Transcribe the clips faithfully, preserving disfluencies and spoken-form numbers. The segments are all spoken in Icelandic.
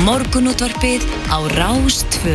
Morgunútvarpið á Rás tvö.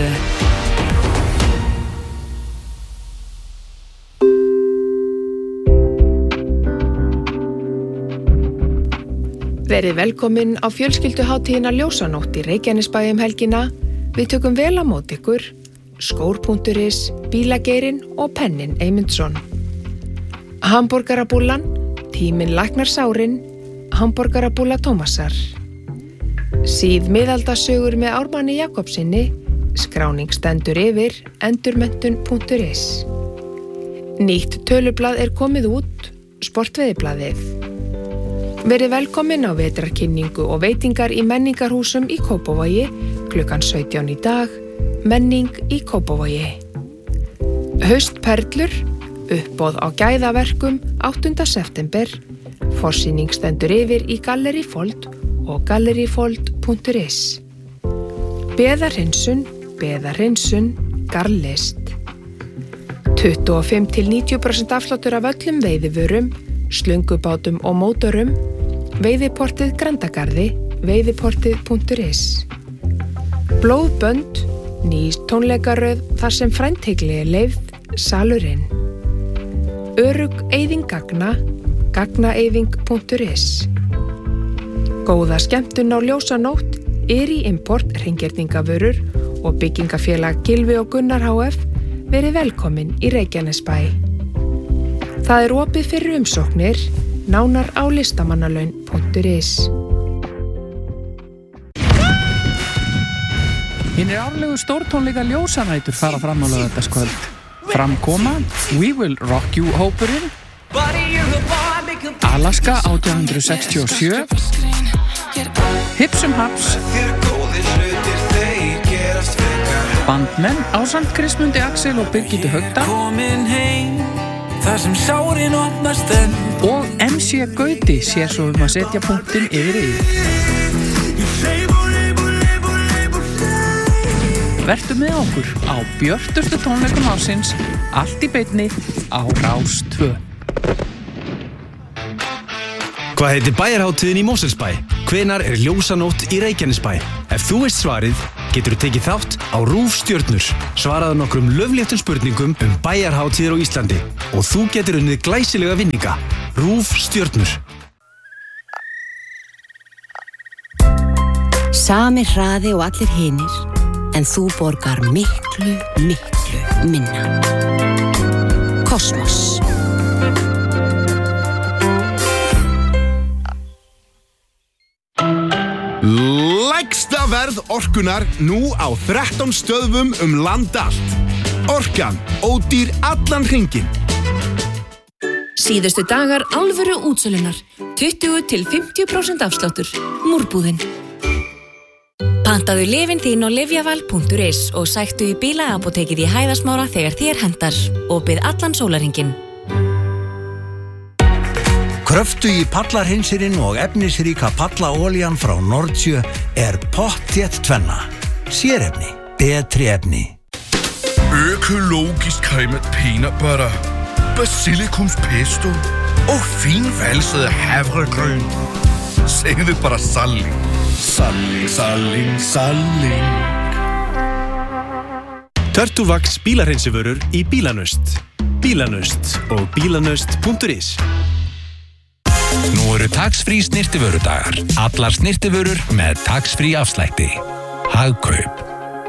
Verið velkomin á fjölskylduhátíðina Ljósanótt í Reykjanesbæ um helgina. Við tökum vel á móti ykkur, skór punktur is, bílageirinn og pennin Eymundsson. Hamborgarabúllan, tíminn læknar sárin, hamborgarabúlla Tómasar. Síð miðaldasögur með Ármanni Jakobsinni, skráning stendur yfir, endurmenntun punktur is. Nýtt tölublað er komið út, sportveðiblaðið. Verið velkomin á vetrarkynningu og veitingar í menningarhúsum í Kópavogi klukkan sautján í dag, menning í Kópavogi. Haustperlur, uppboð á gæðaverkum áttunda september, forsýning stendur yfir í Gallerí Fold og gallerífold punktur is. Beðarhreinsun, beðarhreinsun, garðlist. tuttugu og fimm til níutíu prósent afsláttur af öllum veiðivörum, slöngubátum og mótorum, veiðiportið Grandagarði, veiðiportið punktur is. Blóðbönd, ný tónleikaröð þar sem frændhygli er leyfð, salurinn. Örugg eyðing gagna, gagnaeyðing punktur is. Góða skemmtun á Ljósanótt, Eri Import hreingerningavörur og byggingafélag Gylfi og Gunnar H F verið velkomin í Reykjanesbæ. Það er opið fyrir umsóknir, nánar á listamannalaun punktur is. Hinir árlegu stórtónleika ljósanætur fara fram á laugardagskvöld. Framkoma, We Will Rock You hópurinn, Alaska átján hundruð sextíu og sjö, Hipsum Haps, Bandmenn ásamt Kristmundi Axel og Birgittu Högda og M C Gauti sér svo um að setja punktinn yfir í. Vertu með okkur á björtustu tónleikum ársins, allt í beinni á Rás tvö. Hvað heitir bæjarhátíðin í Mosfellsbæ? Hvenær er Ljósanótt í Reykjanesbæ? Ef þú veist svarið, getur þú tekið þátt á RÚV Stjörnur. Svaraðu nokkrum löfléttum spurningum um bæjarhátíðir á Íslandi og þú getur unnið glæsilega vinninga. RÚV Stjörnur. Sami hraði og allir hinir, en þú borgar miklu, miklu minna. Kosmos. Lægsta verð orkunar nú á þrettán stöðvum um land allt. Orkan, ódýr allan hringinn. Síðustu dagar alvöru útsölunar, tuttugu til fimmtíu prósent afsláttur, Múrbúðin. Pantaðu lyfin þín á lyfjaval punktur is og sæktu í bílaapótekið í Hæðasmára þegar þér hentar og bið allan sólarhringinn. Kröftu í pallarhreinsirinn og efnisríka pallaolían frá Nordsjö er pottþétt tvenna. Sérefni, betri efni. Økologisk cremet peanut butter, basilikumspesto og finvalset havregryn. Segðu bara salling. Salling, salling, salling. Turtlevax bílahreinsigvörur í Bílanust. Bílanust og bílanust punktur is. Nú eru tax-free snyrtivörudagar. Allar snyrtivörur með tax-free afslætti. Hagkaup.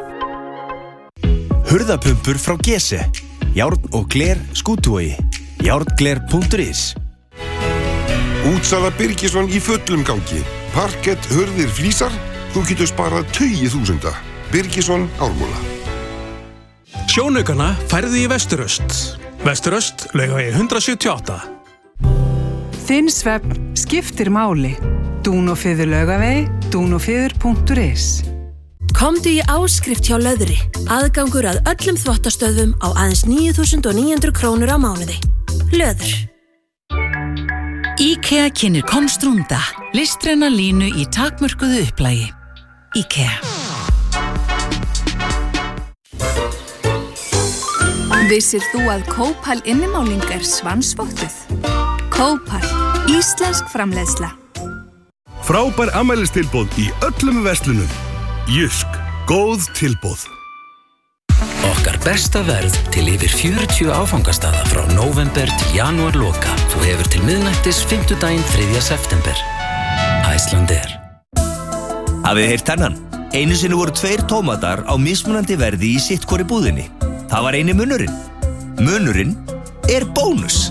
Hurðapumpur frá Gese. Járn og gler Skútuvogi. járngler punktur is. Útsala Birgisson í fullum gangi. Parkett, hurðir, flísar. Þú getur sparað tugi þúsunda. Birgisson Ármúla. Sjónaukana færðu í Vesturöst. Vesturöst, Laugavegi hundrað sjötíu og átta. Þinn svefn skiptir máli. Dúnófiður Laugavegi, dúnófiður punktur is. Komdu í áskrift hjá Löðri. Aðgangur að öllum þvottastöðvum á aðeins níu þúsund níu hundruð krónur á mánuði. Löður. IKEA kynnir Konstrunda, listræna línu í takmörkuðu upplægi. IKEA. Vissir þú að Kópal innimáling er svansvottuð? Kópal, íslensk framleiðsla. Frábær afmælistilboð í öllum verslunum. Jysk, góð tilboð. Okkar besta verð til yfir fjörutíu áfangastaða frá nóvember til janúar loka. Þú hefur til miðnættis fimmtudaginn þriðja september. Icelandair. Hafið heyrt hennan? Einu sinni voru tveir tómatar á mismunandi verði í sitt hvori búðinni. Það var eini munurinn. Munurinn er bónus.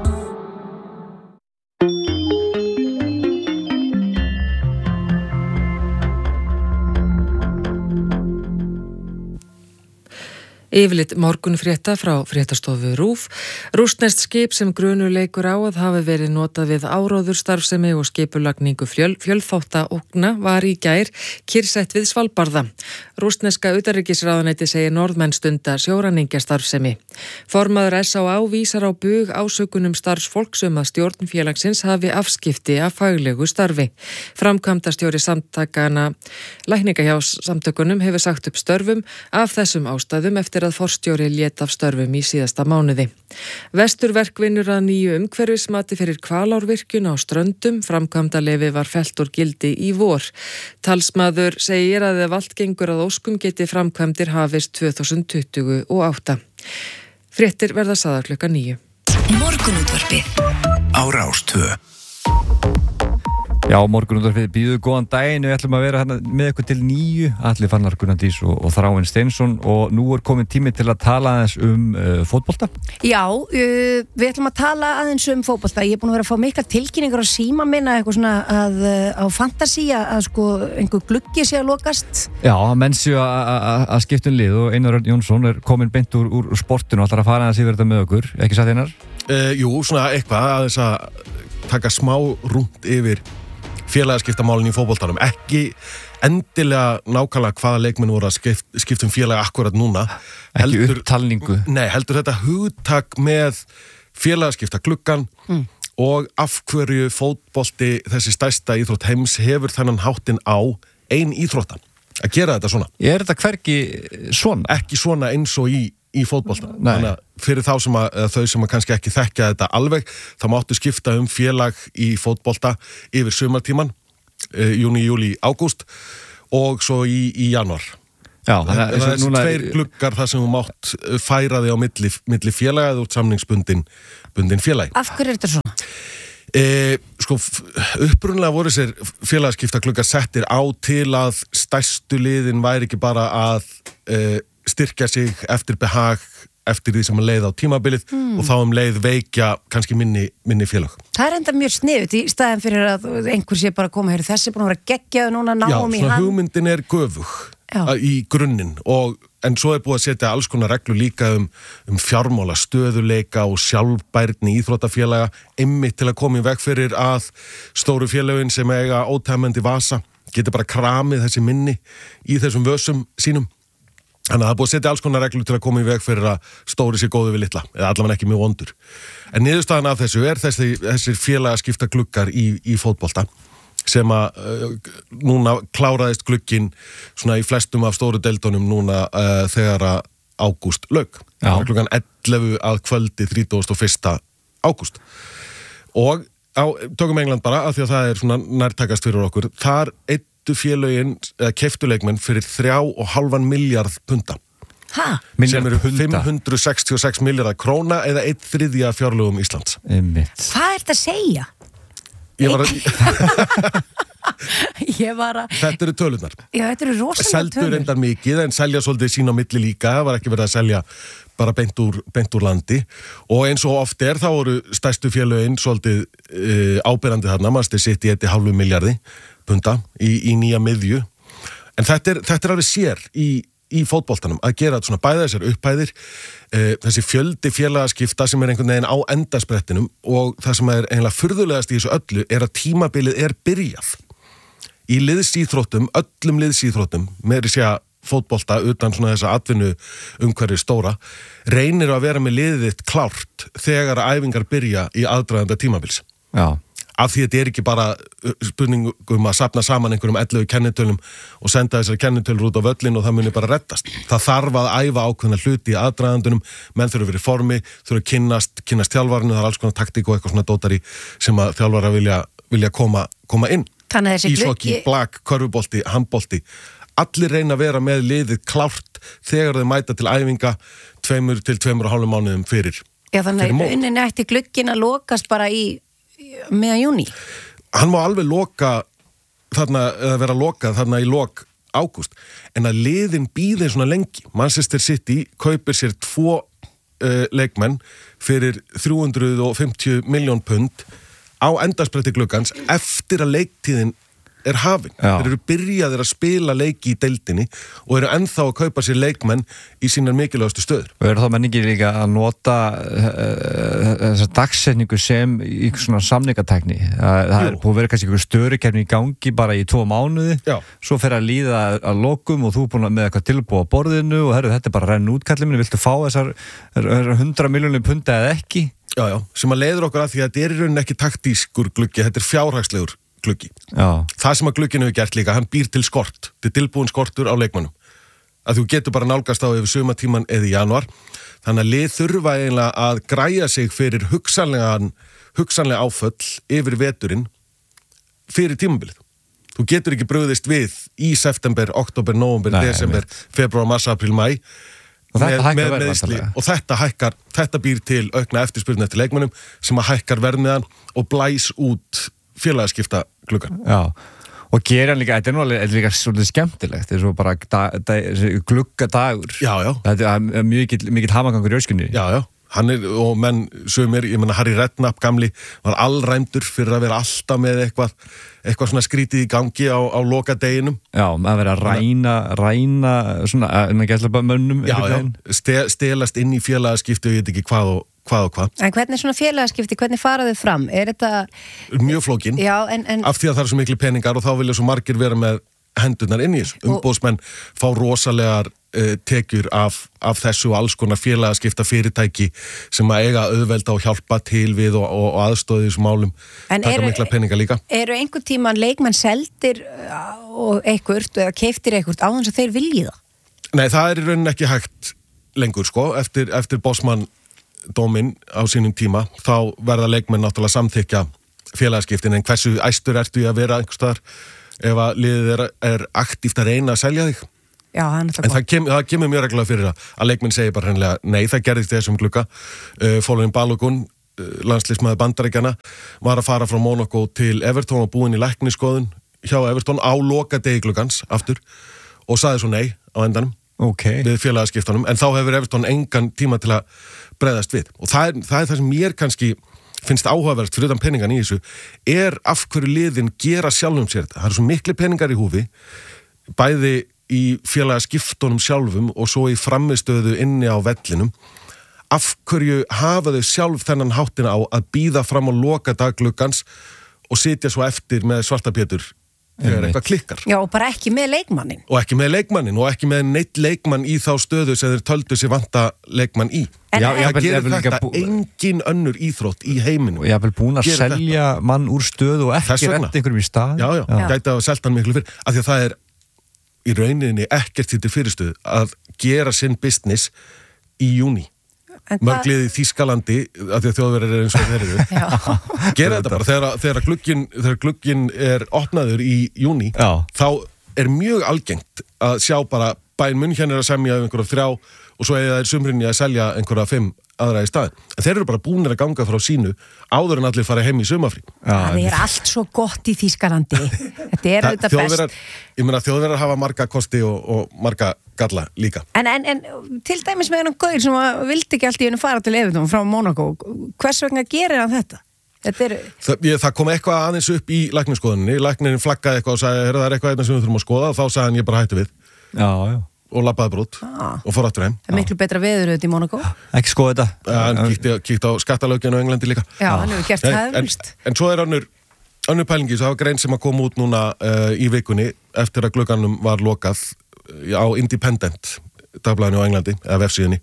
Yfirlit morgunfrétta frá fréttastofu RÚV. Rússneskt skip sem grunur leikur á að hafi verið notað við áróðurstarfsemi og skipulagningu fjöl, fjölþátta ógna var í gær kyrrsett við Svalbarða. Rússneska utanríkisráðuneyti segir Norðmenn stunda sjóræningjastarfsemi. Formaður S á á vísar á bug ásökunum starfsfólks um að stjórn félagsins hafi afskipti af faglegu starfi. Framkvæmdastjóri samtakana lækninga hjá samtökunum hefur sagt upp störfum af þessum ástæðum eftir að forstjóri lét af störfum í síðasta mánuði. Vesturverk vinnur að nýju umhverfismati fyrir Hvalárvirkjun á Ströndum. Framkvæmdaleyfi var fellt úr gildi í vor. Talsmaður segir að ef allt gengur að óskum geti framkvæmdir hafist tvö þúsund tuttugu og átta. Fréttir verða sagðar klukkan níu. Morgunútvarpið á Rás tvö. Já, morgunútvarpið býður góðan daginn. Við ætlum að vera hérna með ykkur til níu. Allir Fannar Gunnardís og, og Þráinn Steinsson og nú er komin tími til að tala aðeins um uh, fótbolta. Já, uh, við ætlum að tala aðeins um fótbolta. Ég er búin að vera að fá mikla tilkynningar á síma minna eitthvað svona að, uh, á Fantasí að sko einhver gluggi sé að lokast. Já, menn séu að skipta um lið og Einar Örn Jónsson er komin beint úr, úr sportinu og ætlar að fara aðeins yfir þetta með okkur. Ekki satt, Einar? Uh, jú, svona eitthvað aðeins að taka smá rúnt yfir félagaskiptamálinn í fótboltanum, ekki endilega nákvæmlega hvaða leikmenn voru að skipt, skipta um félaga akkurat núna. Ekki heldur, upptalningu. Nei, heldur þetta hugtak með félagaskipta gluggan mm. og af hverju fótbolti þessi stærsta íþrótt heims hefur þennan háttinn á ein íþróttan að gera þetta svona. Er þetta hvergi svona? Ekki svona eins og í í fótbolta. Þannig að fyrir þá sem að þau sem að kannski ekki þekkja þetta alveg, þá máttu skipta um félag í fótbolta yfir sumartíman, e, júni, júli, ágúst og svo í, í janúar. Já, það er þessi núna... tveir gluggar þar sem þú mátt færa þig á milli, milli félaga eða út samningsbundin bundin félagi. Af hverju er þetta svona? E, sko, upprunlega voru sér félagaskipta gluggar settir á til að stærstu liðin væri ekki bara að e, styrkja sig eftir behag eftir því sem að leið á tímabilið mm. og þá um leið veikja kannski minni, minni félag. Það er enda mjög sniðut í staðin fyrir að einhver sé bara að koma hér þessi búin að vera geggjaðu núna náum Já, í hann. Já, hugmyndin er göfug í grunninn og en svo er búið að setja alls konar reglur líka um, um fjármála, stöðuleika og sjálfbærni íþróttafélaga einmitt til að koma í veg fyrir að stóru félögin sem eiga ótæmandi vasa geti bara kramið þessi minni í þessum vössum sínum. Þannig að það er búið að setja alls konar reglur til að koma í veg fyrir að stóri sér góðu við litla, eða allavega ekki mjög vondur. En niðurstaðan af þessu er þessi, þessir félagaskipta gluggar í, í fótbolta sem að uh, núna kláraðist glugginn svona í flestum af stóru deildunum núna uh, þegar að ágúst lauk. Klukkan ellefu að kvöldi þrítugasta og fyrsta ágúst. Og á, tökum England bara, af því að það er svona nærtækast fyrir okkur, þar einn félögin, eða keyptuleikmenn fyrir þrjá og halvan milljarð punta. Hæ? Sem eru fimm hundruð sextíu og sex milljarðar króna eða einn þriðja fjárlögum Íslands. Einmitt. Hvað er þetta að segja? Ég var að... Ég var að... Þetta eru tölurnar. Já, þetta eru rosalega tölur. Seldu reyndar mikið, en selja svolítið sín á milli líka, það var ekki verið að selja bara beint úr, beint úr landi og eins og oft er þá voru stærstu félögin svolítið uh, áberandi þarna, Manchester City eitt hálfu milljarði punta í, í nýja miðju en þetta er, þetta er alveg sér í, í fótboltanum að gera svona bæða þessar upphæðir uh, þessi fjöldi félagaskipta sem er einhvern veginn á endasprettinum og það sem er eiginlega furðulegast í þessu öllu er að tímabilið er byrjað í liðsíþróttum, öllum liðsíþróttum meiri sé að fótbolta utan svona þessa atvinnu umhverfi stóra reynir að vera með liðið þitt klárt þegar að æfingar byrja í aðdraganda tímabils. Já. Af því þetta er ekki bara spurningum að safna saman einhverjum ellefu kennitölum og senda þessari kennitölur út á völlin og það muni bara reddast. Það þarf að æfa ákveðna hluti í aðdragandunum, menn þurfa að vera í formi, þurfa að kynnast, kynnast þjálfarinu, það er alls konar taktík og eitthvað svona dótari sem að þjálfara vilja, vilja koma, koma inn. Þannig að þessi gluggi... Íshockey, blak, körfubolti, handbolti, allir reyna að vera með liðið klárt þegar þau mæta til æfinga tveimur til tveimur og hálfum mánuðum fyrir. Já, þannig að rauninni ætti glugginn að lokast bara í meðan júní. Hann má alveg loka þarna, eða vera lokað þarna í lok ágúst, en að liðin býði svona lengi. Manchester City kaupir sér tvo uh, leikmenn fyrir þrjú hundruð fimmtíu milljón pund á endarspretti gluggans eftir að leiktíðin er hafin. Já. Þeir eru byrjaðir að spila leiki í deildinni og eru ennþá að kaupa sér leikmenn í sínar mikilvægastu stöður. Og eru þá menningi líka að nota þessa dagsetningu sem í svona samningatækni. Það er búið að vera kannski einhver störukeppni í gangi bara í tvo mánuði. Já. Svo fer að líða að lokum og þú er búin með eitthvað tilbúið á borðinu og herru, þetta er bara að renna út kallið minni, viltu fá þessar hundrað milljónir punda eða ekki? Já, já, sem að leiður okkur að því að þetta er í rauninni ekki taktískur gluggi, þetta er fjárhagslegur gluggi. Já. Það sem að glugginn hefur gert líka, hann býr til skort, til tilbúin skortur á leikmannum. Að þú getur bara nálgast á yfir sumatíman eða í janúar, þannig að lið þurfa eiginlega að græja sig fyrir hugsanlega, hugsanlega áföll yfir veturinn fyrir tímabilið. Þú getur ekki brugðist við í september, oktober, nóvember, desember, februar, mars, apríl, mæ og þetta með, hækkar með verð meðsli, og þetta hækkar, þetta býr til aukna eftirspurn eftir leikmönnum sem að hækkar verðmiðan og blæs út félagaskipta gluggan. Já, og gera hann líka, þetta er nú alveg líka svolítið skemmtilegt, þetta er svo bara da, da, gluggadagur. Já, já. Þetta er mjög mikil hamagangur í öskunni. Já, já. Hann er, og menn sumir, ég menna Harry Redknapp gamli var allræmdur fyrir að vera alltaf með eitthvað eitthvað svona skrítið í gangi á, á lokadeginum. Já, að vera að ræna ræna svona, en að gæsla bara mönnum. Já, já, Ste, stelast inn í félagaskipti og ég veit ekki hvað og hvað og hvað. En hvernig svona félagaskipti, hvernig fara þau fram? Er þetta mjög flókin? Já, en, en af því að það er svo miklu peningar og þá vilja svo margir vera með hendurnar inn í þessu. Umbóðsmenn fá rosalegar uh, tekjur af, af þessu og alls konar félagaskipta fyrirtæki sem að eiga auðvelda og hjálpa til við og, og, og aðstóði þessum málum. En taka eru, mikla peninga líka. Eru einhvern tíman leikmenn seldir og einhvert eða keiftir einhvert á þess að þeir vilji það? Nei, það er í rauninni ekki hægt lengur sko, eftir, eftir Bosman dóminn á sínum tíma, þá verða leikmenn náttúrulega samþykja félagaskiptin, en hversu æstur ertu í að vera einhvers staðar ef að liðið er, er aktíft að reyna að selja þig. Já, það er en það, kem, það kemur mjög reglulega fyrir það að leikmenn segir bara hreinlega, nei, það gerðist þessum glugga. uh, Fólurinn Balogun, uh, landsliðsmaður Bandaríkjanna, var að fara frá Monaco til Everton og búinn í læknisskoðun hjá Everton á loka degi gluggans aftur og sagði svo nei á endanum. Okay. Við félagaskiptunum, en þá hefur Everton engan tíma til að bregðast við og það er það, er það sem mér kannski finnst áhugaverst fyrir utan peningan í þessu er af hverju liðin gera sjálfum sér þetta. Það eru svo miklu peningar í húfi bæði í félagaskiptunum sjálfum og svo í framistöðu inni á vellinum. Af hverju hafa þau sjálf þennan háttina á að býða fram á loka daggluggans og sitja svo eftir með svarta pétur þegar eitthvað klikkar. Já, og bara ekki með leikmannin. Og ekki með leikmannin og ekki með neitt leikmann í þá stöðu sem þeir töldu sér vanta leikmann í. En Já, já, það gerir þetta bú... engin önnur íþrótt í heiminum. Og ég hef vel búin að selja þetta. Mann úr stöðu og ekki rent einhverjum í stað. Já, já, já. Gæti að selta hann miklu fyrir. Af því að það er í rauninni ekkert til fyrirstöðu að gera sinn business í júní. Mörgliði í Þýskalandi, af því að þjóðverðir er eins og þeir eru. Gera þetta bara. Þegar, þegar, glugginn, þegar glugginn er opnaður í júní, Já. þá er mjög algengt að sjá bara Bayern München er að semja um einhverja þrjá og svo er það sumrinni að selja einhverja fimm aðra í staðin. En þeir eru bara búinir að ganga frá sínu áður en allir fara heim í sumafrí. Það er allt svo gott í Þýskalandi. Þetta er auðvitað best. Ég meina þjóðverðar hafa marga kosti og, og marga galla líka. En, en, en til dæmis með hennan gaur sem vildi ekki allt í hennu fara til Everton frá Monaco, hvers vegna gerir hann þetta? þetta er... Þa, ég, það kom eitthvað aðeins upp í læknisskoðunni, læknirinn flaggaði eitthvað og sagði, það er eitthvað eitthvað sem við þurfum að skoða og þá sagði hann ég bara hætti við. Já, já. Og labbaði brút ah. og fór aftur heim. Það er miklu betra veður auðvitað í Monaco. Ekki skoða þetta. Ja, hann kíkti, kíkti á skattalöginu á Englandi líka. Já, hann hefur gert það hefðvist. En, en svo er önnur, önnur pælingi, svo hafa grein sem að koma út núna uh, í vikunni eftir að glugganum var lokað uh, á Independent dagblaðinu á Englandi, eða vefsíðunni.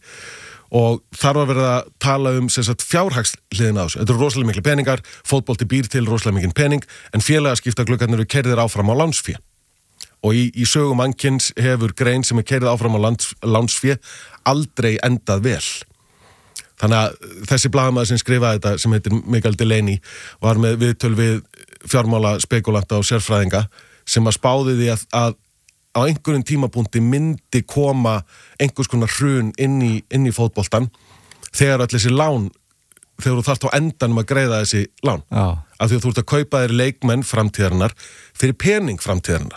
Og þar var verið að tala um fjárhagshliðin á þessu. Þetta eru rosalega miklu peningar, fótbolti býr til rosalega mikinn pening, en félagaskipta gluggarnir eru keyrðir áfram á lánsfé. Og í, í sögum mannkins hefur grein sem er keyrð áfram á lands, lánsfé aldrei endað vel. Þannig að þessi blaðamaður sem skrifaði þetta, sem heitir Mikael Delaney, var með viðtöl við fjármála spekulanta og sérfræðinga sem að spáði því að, að á einhverjum tímapunkti myndi koma einhvers konar hrun inn í, inn í fótboltan þegar öll þessi lán, þegar þú þarft á endanum að greiða þessi lán. Já. Af því að þú ert að kaupa þér leikmenn framtíðarinnar fyrir pening framtíðarinnar.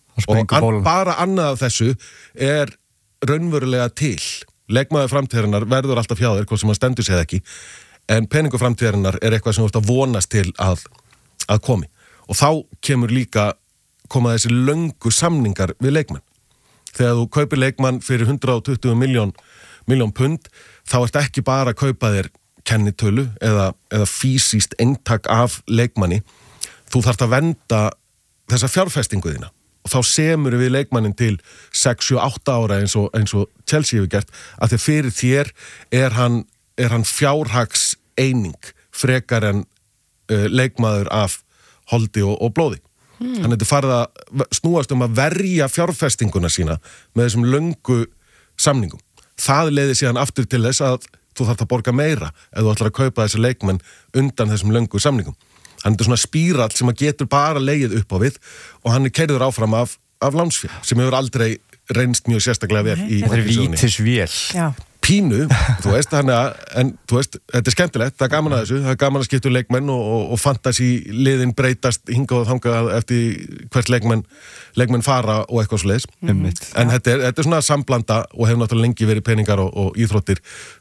Og an, bara annað af þessu er raunverulega til. Leikmaður framtíðarinnar verður alltaf hjá þér, hvað sem að stendur sig ekki, en peningu framtíðarinnar er eitthvað sem þú ert að vonast til að, að komi. Og þá kemur líka koma þessi löngu samningar við leikmenn. Þegar þú kaupir leikmann fyrir hundrað og tuttugu milljón milljón pund, þá ert ekki bara að kaupa þér kennitölu eða, eða fysiskt eintak af leikmanni. Þú þarft að venda þessa fjárfestingu þína. Og þá semur við leikmannin til sex, sjö, átta ára eins og, eins og Chelsea hefur gert, að þegar fyrir þér er hann, er hann fjárhags eining frekar en uh, leikmaður af holdi og, og blóði. Hmm. Þannig að þetta farið að snúast um að verja fjárfestinguna sína með þessum löngu samningum. Það leiði síðan aftur til þess að þú þarft að borga meira ef þú ætlar að kaupa þessi leikmenn undan þessum löngu samningum. Þannig að þetta er svona spírall sem að getur bara legið upp á við og hann er keyrður áfram af, af lánsfé sem hefur aldrei reynst mjög sérstaklega vel í þetta er vítisvél. Já. Pínu, þú veist, hann að, en þú veist, þetta er skemmtilegt, það er gaman að þessu, það er gaman að skipta leikmenn og, og, og fantasy liðin breytast hingað og þangað eftir hvert leikmenn, leikmenn fara og eitthvað svo leiðis. Mm. En þetta er, þetta er svona samblanda og hefur náttúrulega lengi verið peningar og, og íþróttir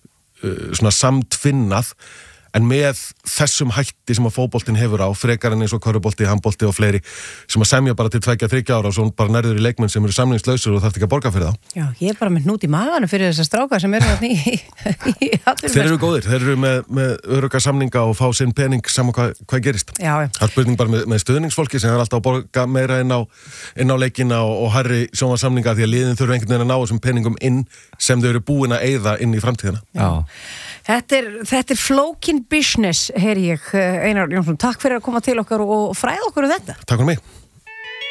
uh, svona samtvinnað, en með þessum hætti sem að fótboltinn hefur á, frekar en eins og körfubolti, handbolti og fleiri, sem að semja bara til tveggja, þriggja ára og svo bara nærður í leikmenn sem eru samningslausir og þarf ekki að borga fyrir þá. Já, ég er bara með hnút í maganum fyrir þessar strákar sem eru þarna í, í atvinnumennsku. Þeir eru góðir, þeir eru með, með örugga samninga og fá sinn pening saman hvað, hvað gerist. Já, já. Það er spurning bara með, með stuðningsfólki sem er alltaf að borga meira inn á, inn á leikina og, og hærri sjónvarsamninga því að liðin þurfa einhvern veginn að ná þessum peningum inn sem þau eru búin að eyða inn í framtíðina. Já. Þetta er, þetta er flókin business, heyri ég, Einar Jónsson. Takk fyrir að koma til okkar og fræða okkur um þetta. Takk fyrir mig.